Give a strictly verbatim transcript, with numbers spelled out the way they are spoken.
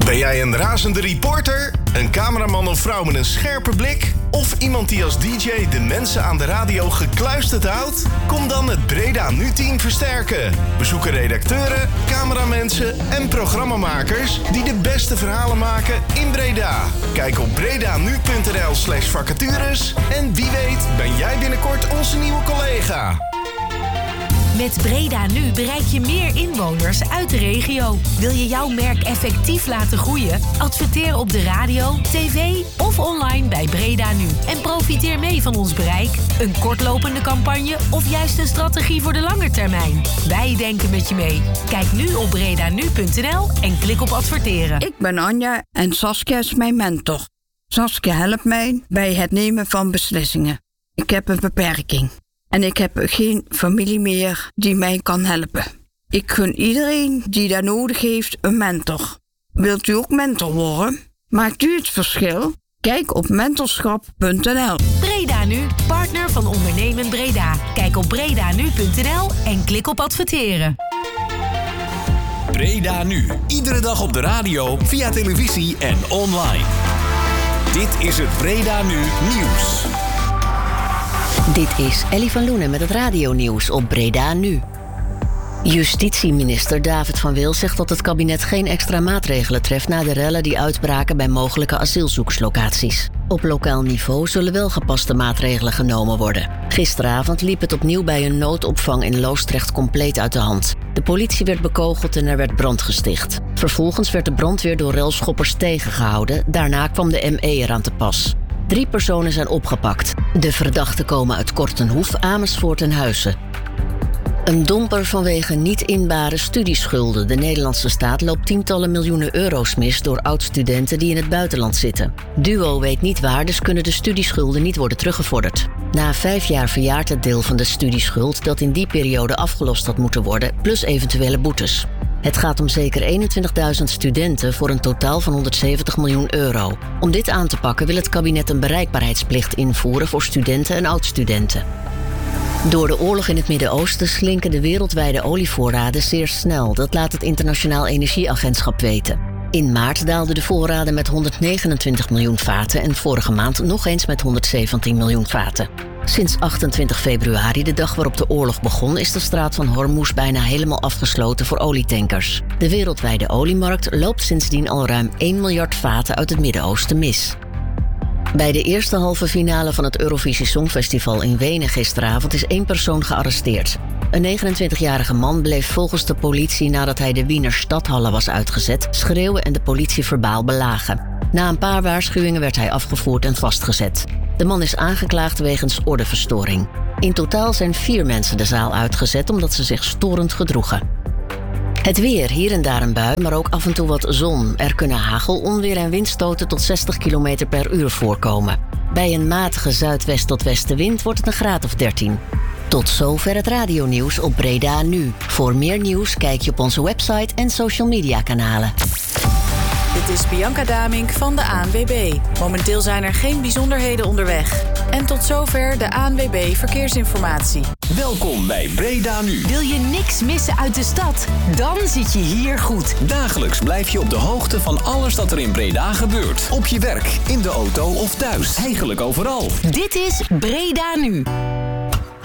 Ben jij een razende reporter? Een cameraman of vrouw met een scherpe blik? Of iemand die als D J de mensen aan de radio gekluisterd houdt? Kom dan het Breda Nu-team versterken. We zoeken redacteuren, cameramensen en programmamakers die de beste verhalen maken in Breda. Kijk op bredanu.nl slash vacatures en wie weet ben jij binnenkort onze nieuwe collega. Met Breda Nu bereik je meer inwoners uit de regio. Wil je jouw merk effectief laten groeien? Adverteer op de radio, tv of online bij Breda Nu. En profiteer mee van ons bereik. Een kortlopende campagne of juist een strategie voor de lange termijn. Wij denken met je mee. Kijk nu op bredanu punt n l en klik op adverteren. Ik ben Anja en Saskia is mijn mentor. Saskia helpt mij bij het nemen van beslissingen. Ik heb een beperking. En ik heb geen familie meer die mij kan helpen. Ik gun iedereen die dat nodig heeft een mentor. Wilt u ook mentor worden? Maakt u het verschil? Kijk op mentorschap punt n l. Breda Nu, partner van Ondernemen Breda. Kijk op bredanu punt n l en klik op adverteren. Breda Nu, iedere dag op de radio, via televisie en online. Dit is het Breda Nu Nieuws. Dit is Ellie van Loenen met het radionieuws op Breda Nu. Justitieminister David van Wil zegt dat het kabinet geen extra maatregelen treft na de rellen die uitbraken bij mogelijke asielzoekerslocaties. Op lokaal niveau zullen wel gepaste maatregelen genomen worden. Gisteravond liep het opnieuw bij een noodopvang in Loosdrecht compleet uit de hand. De politie werd bekogeld en er werd brand gesticht. Vervolgens werd de brandweer door relschoppers tegengehouden. Daarna kwam de M E eraan te pas. Drie personen zijn opgepakt. De verdachten komen uit Kortenhoef, Amersfoort en Huizen. Een domper vanwege niet inbare studieschulden. De Nederlandse staat loopt tientallen miljoenen euro's mis door oud-studenten die in het buitenland zitten. Duo weet niet waar, dus kunnen de studieschulden niet worden teruggevorderd. Na vijf jaar verjaart het deel van de studieschuld dat in die periode afgelost had moeten worden, plus eventuele boetes. Het gaat om zeker eenentwintigduizend studenten voor een totaal van honderdzeventig miljoen euro. Om dit aan te pakken wil het kabinet een bereikbaarheidsplicht invoeren voor studenten en oud-studenten. Door de oorlog in het Midden-Oosten slinken de wereldwijde olievoorraden zeer snel. Dat laat het Internationaal Energieagentschap weten. In maart daalden de voorraden met honderdnegenentwintig miljoen vaten en vorige maand nog eens met honderdzeventien miljoen vaten. Sinds achtentwintig februari, de dag waarop de oorlog begon, is de straat van Hormuz bijna helemaal afgesloten voor olietankers. De wereldwijde oliemarkt loopt sindsdien al ruim één miljard vaten uit het Midden-Oosten mis. Bij de eerste halve finale van het Eurovisie Songfestival in Wenen gisteravond is één persoon gearresteerd. Een negenentwintigjarige man bleef volgens de politie nadat hij de Wiener Stadhalle was uitgezet schreeuwen en de politie verbaal belagen. Na een paar waarschuwingen werd hij afgevoerd en vastgezet. De man is aangeklaagd wegens ordeverstoring. In totaal zijn vier mensen de zaal uitgezet omdat ze zich storend gedroegen. Het weer, hier en daar een bui, maar ook af en toe wat zon. Er kunnen hagel, onweer en windstoten tot zestig kilometer per uur voorkomen. Bij een matige zuidwest tot westenwind wordt het een graad of dertien. Tot zover het radionieuws op Breda Nu. Voor meer nieuws kijk je op onze website en social media kanalen. Dit is Bianca Damink van de A N W B. Momenteel zijn er geen bijzonderheden onderweg. En tot zover de A N W B Verkeersinformatie. Welkom bij Breda Nu. Wil je niks missen uit de stad? Dan zit je hier goed. Dagelijks blijf je op de hoogte van alles dat er in Breda gebeurt. Op je werk, in de auto of thuis. Eigenlijk overal. Dit is Breda Nu.